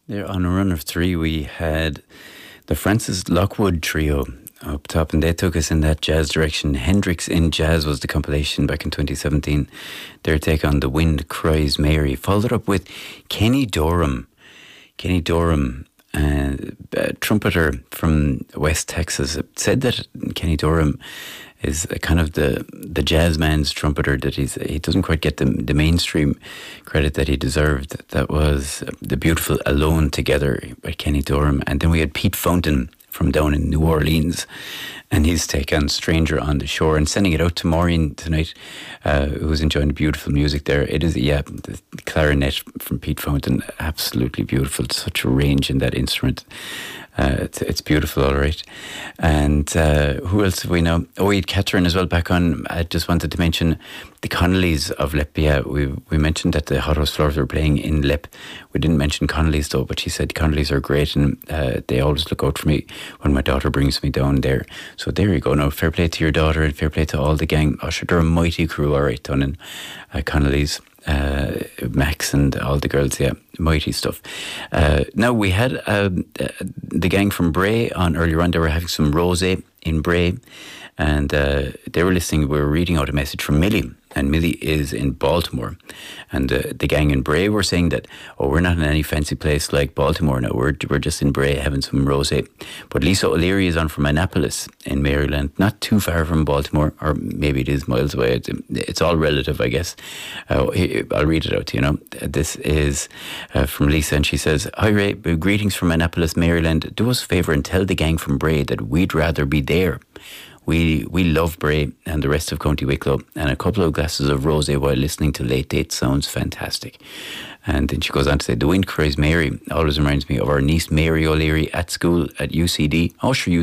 There on a run of three, we had the Francis Lockwood Trio up top, and they took us in that jazz direction. Hendrix in Jazz was the compilation back in 2017. Their take on The Wind Cries Mary, followed up with Kenny Dorham. Kenny Dorham, a trumpeter from West Texas, said that Kenny Dorham is a kind of the jazz man's trumpeter, that he doesn't quite get the mainstream credit that he deserved. That was the beautiful Alone Together by Kenny Dorham. And then we had Pete Fountain from down in New Orleans, and his take on Stranger on the Shore, and sending it out to Maureen tonight, who's enjoying the beautiful music there. It is, the clarinet from Pete Fountain, absolutely beautiful. Such a range in that instrument. It's beautiful, all right. And who else have we know? Oh, we had Catherine as well back on. I just wanted to mention the Connellys of Lep. Yeah, we mentioned that the Hot House Flowers were playing in Lep. We didn't mention Connellys though, but she said Connellys are great, and they always look out for me when my daughter brings me down there. So there you go. Now, fair play to your daughter and fair play to all the gang. Oh, sure, they're a mighty crew, all right, done in Connellys. Max and all the girls, yeah, mighty stuff. Now we had the gang from Bray on earlier on. They were having some rosé in Bray, and they were listening. We were reading out a message from Millie, and Millie is in Baltimore, and the gang in Bray were saying that, oh, we're not in any fancy place like Baltimore now, we're just in Bray having some rosé. But Lisa O'Leary is on from Annapolis in Maryland, not too far from Baltimore, or maybe it is miles away. It's all relative, I guess. I'll read it out to you now. This is from Lisa, and she says, "Hi Ray, greetings from Annapolis, Maryland. Do us a favour and tell the gang from Bray that we'd rather be there. We love Bray and the rest of County Wicklow, and a couple of glasses of rosé while listening to Late Date sounds fantastic." And then she goes on to say, "The Wind Cries Mary always reminds me of our niece Mary O'Leary at school at UCD." Oh, sure,